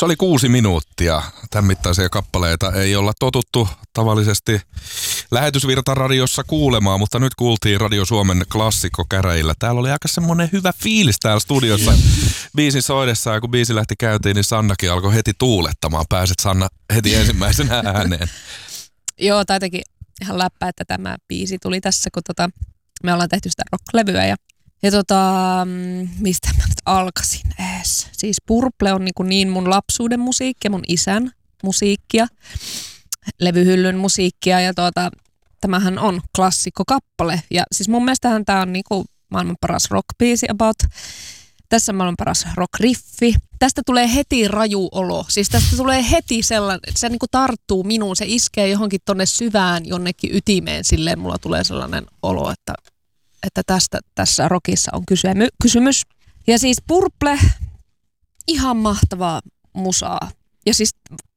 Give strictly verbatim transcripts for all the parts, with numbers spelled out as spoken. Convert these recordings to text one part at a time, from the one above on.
Se oli kuusi minuuttia. Tämän mittaisia kappaleita ei olla totuttu tavallisesti lähetysvirtaradiossa kuulemaan, mutta nyt kuultiin Radio Suomen klassikkokäräjillä. Täällä oli aika semmoinen hyvä fiilis täällä studiossa biisin soidessa, ja kun biisi lähti käyntiin, niin Sannakin alkoi heti tuulettamaan. Pääset Sanna heti ensimmäisenä ääneen. Joo, tai jotenkin ihan läppä, että tämä biisi tuli tässä, kun tota, me ollaan tehty sitä rock-levyä ja Ja tota, mistä mä nyt alkaisin ees? Siis Purple on niin, niin mun lapsuuden musiikkia, mun isän musiikkia, levyhyllyn musiikkia ja tota, tämähän on klassikkokappale. Ja siis mun mielestähän tää on niin kuin maailman paras rock-biisi about. Tässä on maailman paras rock-riffi. Tästä tulee heti raju olo. Siis tästä tulee heti sellainen, että se niin kuin tarttuu minuun. Se iskee johonkin tonne syvään jonnekin ytimeen. Silleen mulla tulee sellainen olo, että että tästä tässä rockissa on kysymy, kysymys. Ja siis Purple, ihan mahtavaa musaa. Ja siis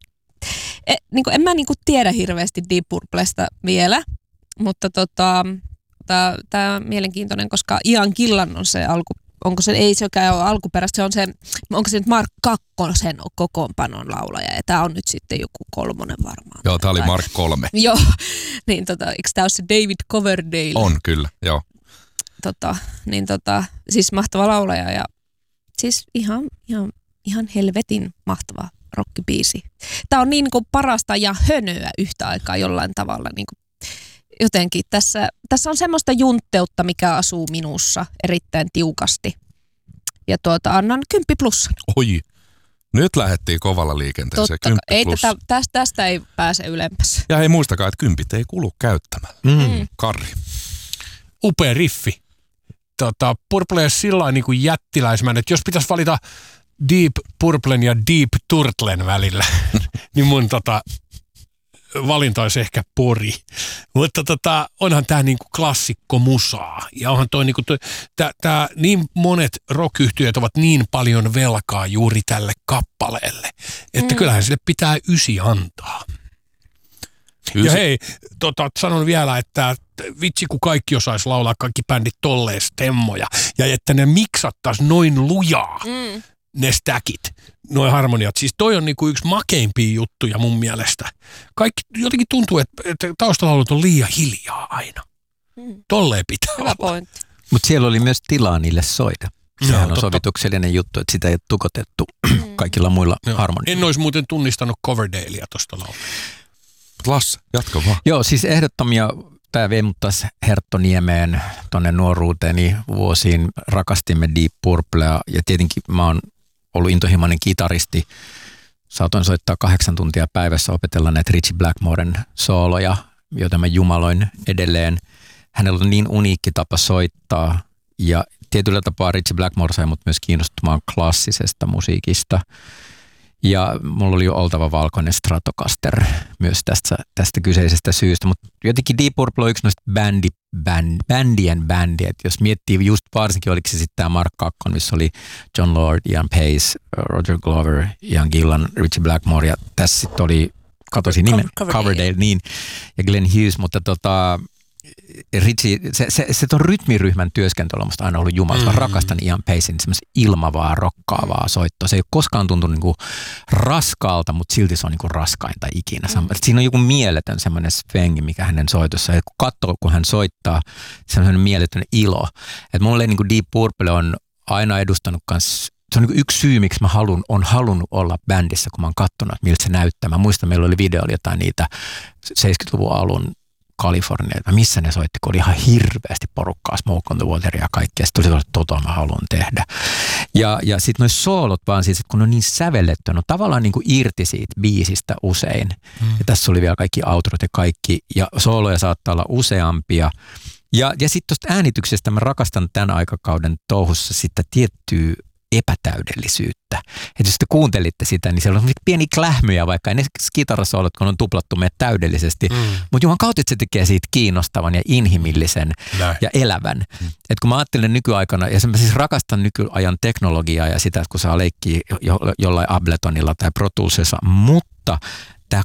e, niin kuin, en mä niin kuin tiedä hirveästi Deep Purplesta vielä, mutta tota, tämä on mielenkiintoinen, koska Ian Gillan on se alku, onko se, ei sekään ole alkuperäistä, se on se, onko se nyt Mark Kakkosen kokoonpanon laulaja, ja tämä on nyt sitten joku kolmonen varmaan. Joo, tämä oli Mark kolme. Joo, niin tota, eikö tämä ole se David Coverdale? On, kyllä, joo. Tota, niin tota, siis mahtava laulaja ja siis ihan, ihan, ihan helvetin mahtava rockibiisi. Tää on niin, niin kuin parasta ja hönöä yhtä aikaa jollain tavalla. Niin kuin jotenkin tässä, tässä on semmoista juntteutta, mikä asuu minussa erittäin tiukasti. Ja tuota, annan kymppi plus. Oi, nyt lähdettiin kovalla liikenteeseen. Totta, ei tätä, tästä, tästä ei pääse ylemmäs. Ja hei, muistakaa, että kympit ei kulu käyttämällä. Mm. Karri. Upea riffi. Tota, Purple on sillä niin kuin jättiläismäinen, että jos pitäisi valita Deep Purplen ja Deep Turtlen välillä, niin mun tota, valinta olisi ehkä Pori. Mutta tota, onhan tämä niinku klassikko musaa. Ja onhan toi, niinku toi tää, tää, niin monet rock-yhtiöt ovat niin paljon velkaa juuri tälle kappaleelle, että mm. kyllähän sille pitää ysi antaa. Ysi. Ja hei, tota, sanon vielä, että vitsi kun kaikki osais laulaa, kaikki bändit tolleen stemmoja, ja että ne miksattais noin lujaa, mm. ne stäkit, noin harmoniat. Siis toi on niinku yksi makeimpia juttuja mun mielestä. Kaikki jotenkin tuntuu, että, että taustalaulut on liian hiljaa aina. Mm. Tolleen pitää Hyvä pointti. Mutta siellä oli myös tilaa niille soida. Sehän Joo, on totta. sovituksellinen juttu, että sitä ei ole tukotettu kaikilla muilla harmonioilla. En olisi muuten tunnistanut Coverdalea tuosta laulua. Lasse, jatka vaan. Joo, siis ehdottomia, tämä vei mut taas Herttoniemeen tuonne nuoruuteeni vuosiin. Rakastimme Deep Purplea ja tietenkin mä oon ollut intohimoinen kitaristi. Saatoin soittaa kahdeksan tuntia päivässä, opetella näitä Ritchie Blackmoren sooloja, joita mä jumaloin edelleen. Hänellä on niin uniikki tapa soittaa ja tietyllä tapaa Ritchie Blackmore sai mut myös kiinnostumaan klassisesta musiikista. Ja mulla oli jo oltava valkoinen Stratocaster myös tästä, tästä kyseisestä syystä, mutta jotenkin Deep Purple on yksi noista bändi, bänd, bändien bändiä. Et jos miettii just varsinkin, oliko se sitten tämä Mark Kakkon, missä oli John Lord, Ian Pace, Roger Glover, Ian Gillan, Ritchie Blackmore ja tässä sitten oli, katosin nimen, Coverdale, niin, ja Glenn Hughes, mutta tota... Ritchie, se, se, se ton rytmiryhmän työskentely on musta aina ollut jumala. Mm-hmm. Mä rakastan Ian Pacen semmoista ilmavaa, rokkaavaa soittoa. Se ei ole koskaan tuntunut niinku raskaalta, mutta silti se on niinku raskainta ikinä. Mm-hmm. Siinä on joku mieletön semmoinen svengi, mikä hänen soitossa. Ja kun katsoo, kun hän soittaa, se on semmoinen mieletön ilo. Et mulle niinku Deep Purple on aina edustanut kans. Se on niinku yksi syy, miksi mä halun, on halunnut olla bändissä, kun mä oon katsonut, miltä se näyttää. Mä muistan, meillä oli video, oli jotain niitä seitsemänkymmentäluvun alun Kalifornia, missä ne soitti, kun oli ihan hirveästi porukkaa, Smoke on the Water ja kaikkea. Sitten tuli tota mä haluan tehdä. Ja, ja sitten noi soolot vaan siis, että kun ne on niin sävelletty, ne on tavallaan niin kuin irti siitä biisistä usein. Mm. Ja tässä oli vielä kaikki outrot ja kaikki, ja sooloja saattaa olla useampia. Ja, ja sitten tuosta äänityksestä mä rakastan tämän aikakauden touhussa sitä tiettyä epätäydellisyyttä. Että jos te kuuntelitte sitä, niin siellä on pieni klähmyjä, vaikka ne kitarasoolot, kun on tuplattu meidät täydellisesti. Mm. Mutta juman kautta, että se tekee siitä kiinnostavan ja inhimillisen Näin. ja elävän. Mm. Että kun mä ajattelen nykyaikana, ja mä siis rakastan nykyajan teknologiaa ja sitä, kun saa leikkiä jo, jollain Abletonilla tai Pro Toolsissa, mutta